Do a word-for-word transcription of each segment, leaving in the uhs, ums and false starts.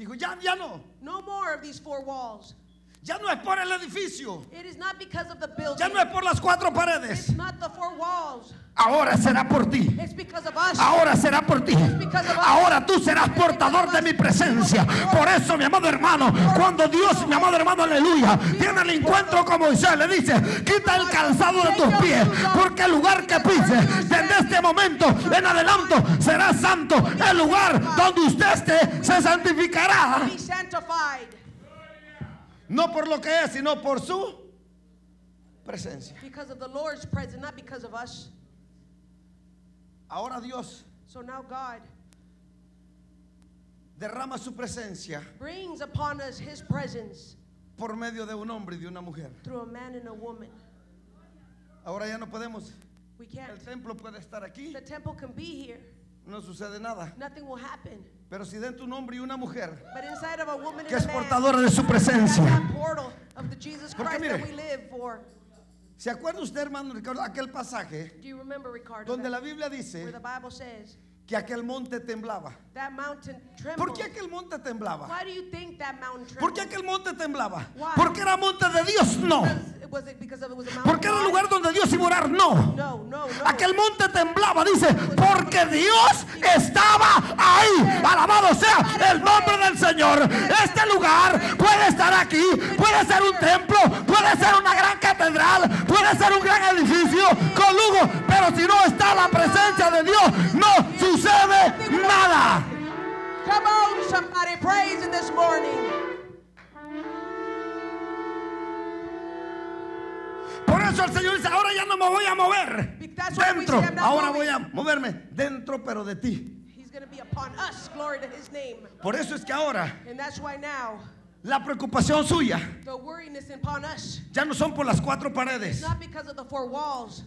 Dijo, ya, ya no. No more of these four walls. Ya no es por el edificio. It is not because of the building. Ya no es por las cuatro paredes. It's not the four walls. Ahora será por ti. It's because of us. Ahora será por ti. Ahora tú serás portador de mi presencia. Por eso, mi amado hermano, cuando Dios, mi amado hermano, aleluya, tiene el encuentro con Moisés, le dice, quita el calzado de tus pies, porque el lugar que pises desde este momento en adelante será santo. El lugar donde usted esté se santificará. Be sanctified. No por lo que es, sino por su presencia. Because of the Lord's presence, not because of us. Ahora Dios So now God derrama su presencia brings upon us His presence por medio de un hombre y de una mujer. through a man and a woman. Ahora ya no podemos. We can't. El templo puede estar aquí, The temple can be here. no sucede nada. Nothing will happen. Pero si dentro un hombre y una mujer But inside of a woman que and es a man, portadora de su that's presencia. that portal of the Jesus Porque Christ mire, that we live for. ¿Se acuerda usted, hermano Ricardo, aquel pasaje Do you remember, Ricardo, donde that- la Biblia where dice the Bible says que aquel monte temblaba? that mountain trembled? ¿Por qué aquel monte temblaba? Why do you think that mountain ¿Por trembled? qué aquel monte temblaba? Why? ¿Porque era monte de Dios? No. Because- Was it because of it was a mountain? ¿Porque era el lugar donde Dios iba a orar? No. No, no, no. Aquel monte temblaba, dice, porque Dios estaba ahí. Alabado sea el nombre del Señor. Este lugar puede estar aquí, puede ser un templo, puede ser una gran catedral, puede ser un gran edificio con lujo, pero si no está la presencia de Dios, no sucede nada. Come on, somebody, praise in this morning. Por eso el Señor dice, ahora ya no me voy a mover That's why we dentro, say I'm not ahora moving. voy a moverme dentro, pero de ti. He's going to be upon us, glory to His name. Por eso es que ahora And that's why now la preocupación suya the worriness upon us ya no son por las cuatro is paredes, not because of the four walls.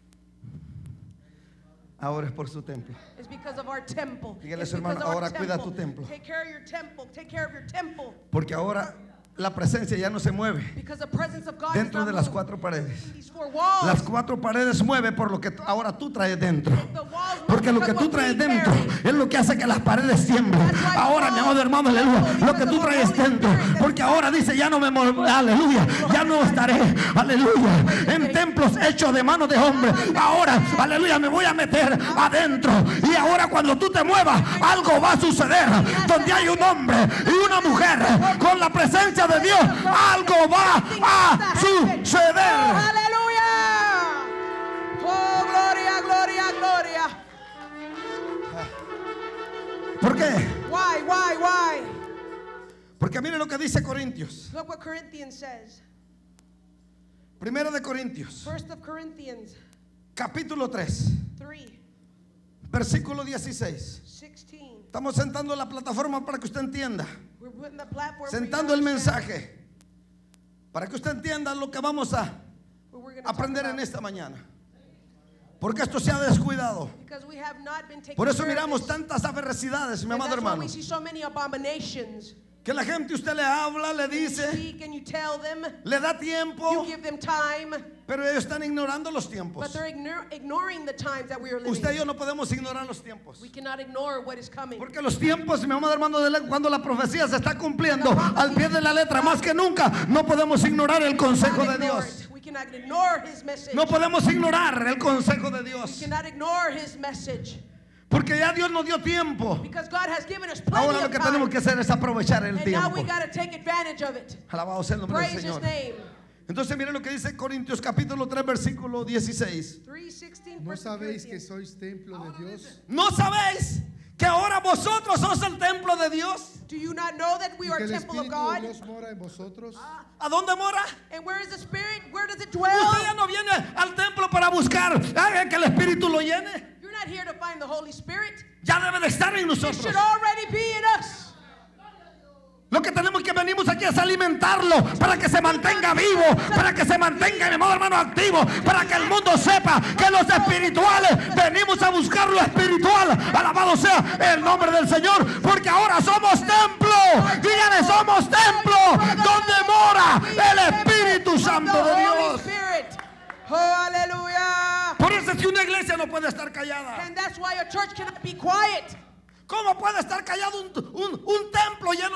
ahora es por su templo. It's because of our temple. Dígale a It's su hermano, because of our ahora cuida tu templo. Take care of your temple. Take care of your temple. Porque ahora la presencia ya no se mueve Because the presence of God dentro is de not las moving cuatro paredes. in these four walls. Las cuatro paredes mueve por lo que t- ahora tú traes dentro. The walls move Porque lo que because tú what traes we dentro carry. es lo que hace que las paredes tiemblen. Ahora, mi amado hermano, aleluya, lo que tú traes dentro. Porque ahora dice, ya no me moveré, aleluya, ya no estaré, aleluya, en templos hechos de manos de hombre. Ahora, aleluya, me voy a meter adentro. Y ahora cuando tú te muevas, algo va a suceder. Donde hay un hombre y una mujer con la presencia de Dios, algo va a suceder. Aleluya. Oh, gloria, gloria, gloria. ¿Por qué? Why, why, why? Porque mire lo que dice Corintios. Look what Corinthians says. Primero de Corintios, First of Corinthians capítulo tres, three, versículo dieciséis. sixteen. Estamos sentando la plataforma para que usted entienda. We're putting the platform for you Sentando to el understand mensaje. Para que usted entienda lo que vamos a what we're gonna talk aprender about. en esta mañana. Porque esto se ha descuidado. Because we have not been taking Por eso care of miramos this. tantas aberracidades, mi And amado that's why hermano. we see so many abominations. Que la gente usted le habla, le You dice, speak and you tell them, le da you tiempo, give them time, pero ellos están ignorando los but tiempos. they're ignore, ignoring the times that we are living. Usted y yo no podemos ignorar los tiempos. We cannot ignore what is coming. Porque los tiempos, mi amado hermano, de la- cuando la profecía se está cumpliendo al pie de la letra, más que nunca, no podemos ignorar el consejo de Dios. We cannot ignore His message. No podemos ignorar el consejo de We Dios. cannot ignore His message. Porque ya Dios nos dio tiempo. Because God has given us plenty Ahora lo of que time. tenemos que hacer es aprovechar el And now we tiempo. got to take advantage of it. Alabado sea el nombre del Praise His Señor. name. Entonces miren lo que dice Corintios capítulo tres versículo dieciséis. three sixteen. ¿No sabéis que sois templo de Dios ¿No sabéis que ahora vosotros sois el templo de Dios? Do you not know that we y are que a el temple of Espíritu God? de Dios mora en vosotros? ¿A dónde mora? And where is the Spirit? Where does it Usted ya dwell? no viene al templo para buscar haga que el Espíritu lo llene. You're not here to find the Holy Spirit. Ya debe de estar en It nosotros. should already be in us. Lo que tenemos que venimos aquí es alimentarlo para que se mantenga vivo, para que se mantenga, mi amado hermano, activo, para que el mundo sepa que los espirituales venimos a buscar lo espiritual. Alabado sea el nombre del Señor, porque ahora somos templo. Díganle, somos templo donde mora el Espíritu Santo The de Holy Dios. Spirit. Oh, hallelujah. Por eso es que una iglesia no puede estar callada. And that's why a church cannot be quiet. ¿Cómo puede estar callado un, un, un templo lleno